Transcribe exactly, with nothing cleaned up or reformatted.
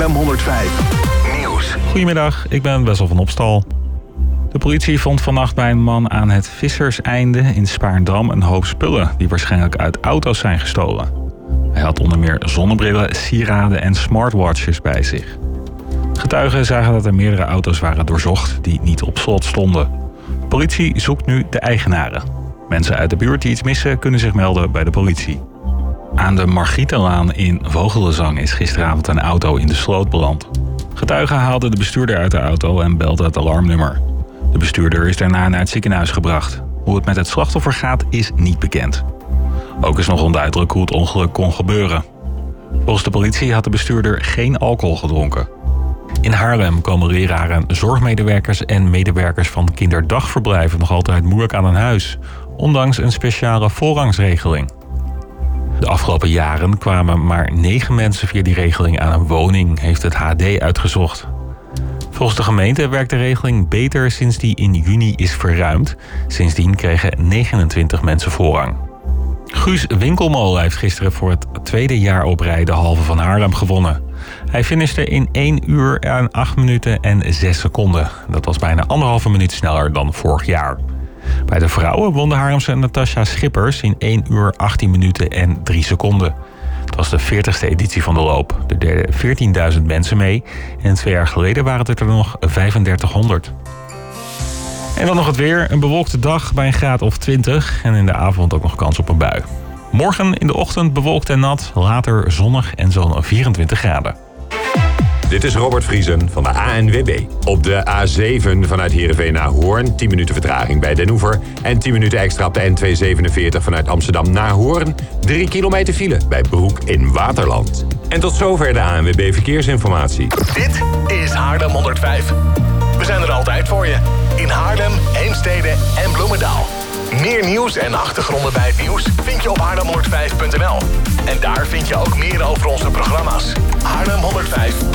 Haarlem honderdvijf Nieuws. Goedemiddag, ik ben Wessel van Opstal. De politie vond vannacht bij een man aan het Visserseinde in Spaarndam een hoop spullen die waarschijnlijk uit auto's zijn gestolen. Hij had onder meer zonnebrillen, sieraden en smartwatches bij zich. Getuigen zagen dat er meerdere auto's waren doorzocht die niet op slot stonden. De politie zoekt nu de eigenaren. Mensen uit de buurt die iets missen kunnen zich melden bij de politie. Aan de Margietenlaan in Vogelenzang is gisteravond een auto in de sloot beland. Getuigen haalden de bestuurder uit de auto en belden het alarmnummer. De bestuurder is daarna naar het ziekenhuis gebracht. Hoe het met het slachtoffer gaat is niet bekend. Ook is nog onduidelijk hoe het ongeluk kon gebeuren. Volgens de politie had de bestuurder geen alcohol gedronken. In Haarlem komen leraren, zorgmedewerkers en medewerkers van kinderdagverblijven nog altijd moeilijk aan een huis, ondanks een speciale voorrangsregeling. De afgelopen jaren kwamen maar negen mensen via die regeling aan een woning, heeft het H D uitgezocht. Volgens de gemeente werkt de regeling beter sinds die in juni is verruimd. Sindsdien kregen negenentwintig mensen voorrang. Guus Winkelmolen heeft gisteren voor het tweede jaar op rij de halve van Haarlem gewonnen. Hij finishte in één uur en acht minuten en zes seconden. Dat was bijna anderhalve minuut sneller dan vorig jaar. Bij de vrouwen won de Haarlemse Natasja Schippers in één uur achttien minuten en drie seconden. Het was de veertigste editie van de loop. Er deden veertienduizend mensen mee en twee jaar geleden waren het er nog vijfendertighonderd. En dan nog het weer. Een bewolkte dag bij een graad of twintig en in de avond ook nog kans op een bui. Morgen in de ochtend bewolkt en nat, later zonnig en zo'n vierentwintig graden. Dit is Robert Vriesen van de A N W B. Op de A zeven vanuit Heerenveen naar Hoorn, tien minuten vertraging bij Den Oever. En tien minuten extra op de N tweehonderdzevenenveertig vanuit Amsterdam naar Hoorn. drie kilometer file bij Broek in Waterland. En tot zover de A N W B Verkeersinformatie. Dit is Haarlem honderdvijf. We zijn er altijd voor je. In Haarlem, Heemstede en Bloemendaal. Meer nieuws en achtergronden bij het nieuws vind je op haarlem honderdvijf punt n l. En daar vind je ook meer over onze programma's. Haarlem honderdvijf.